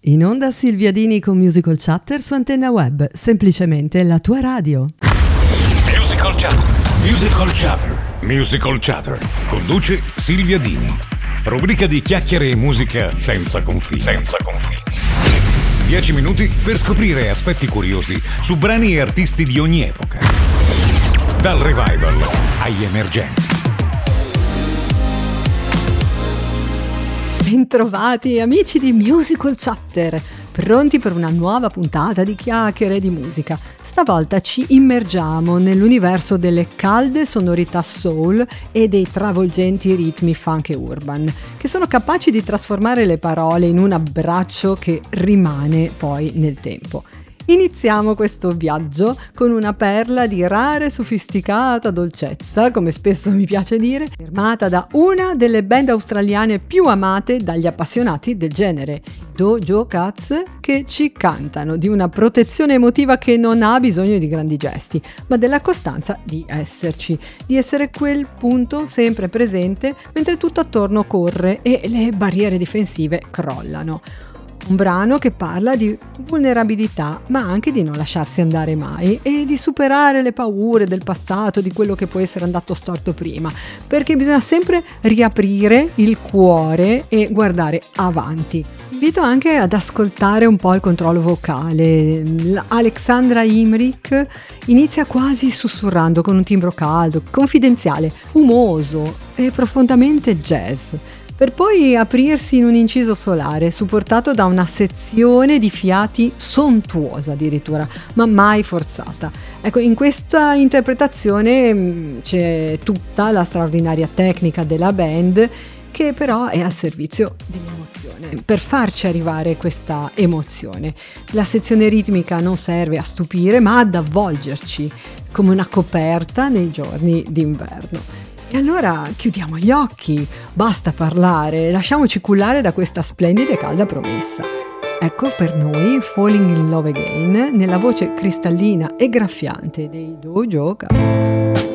In onda Silvia Dini con Musical Chatter su Antenna Web, semplicemente la tua radio. Musical Chatter. Musical Chatter. Musical Chatter. Conduce Silvia Dini. Rubrica di chiacchiere e musica senza confini. 10 minuti per scoprire aspetti curiosi su brani e artisti di ogni epoca. Dal revival agli emergenti. Bentrovati amici di Musical Chatter, pronti per una nuova puntata di chiacchiere di musica. Stavolta ci immergiamo nell'universo delle calde sonorità soul e dei travolgenti ritmi funk e urban, che sono capaci di trasformare le parole in un abbraccio che rimane poi nel tempo. Iniziamo questo viaggio con una perla di rara e sofisticata dolcezza, come spesso mi piace dire, firmata da una delle band australiane più amate dagli appassionati del genere, Doja Cat, che ci cantano di una protezione emotiva che non ha bisogno di grandi gesti, ma della costanza di esserci, di essere quel punto sempre presente mentre tutto attorno corre e le barriere difensive crollano. Un brano che parla di vulnerabilità, ma anche di non lasciarsi andare mai e di superare le paure del passato, di quello che può essere andato storto prima, perché bisogna sempre riaprire il cuore e guardare avanti. Invito anche ad ascoltare un po' il controllo vocale. Alexandra Imrich inizia quasi sussurrando con un timbro caldo, confidenziale, fumoso e profondamente jazz, per poi aprirsi in un inciso solare supportato da una sezione di fiati sontuosa addirittura, ma mai forzata. Ecco, in questa interpretazione c'è tutta la straordinaria tecnica della band, che però è al servizio dell'emozione, per farci arrivare questa emozione. La sezione ritmica non serve a stupire, ma ad avvolgerci come una coperta nei giorni d'inverno. E allora chiudiamo gli occhi, basta parlare, lasciamoci cullare da questa splendida e calda promessa. Ecco per noi Falling in Love Again nella voce cristallina e graffiante dei Doja Cat.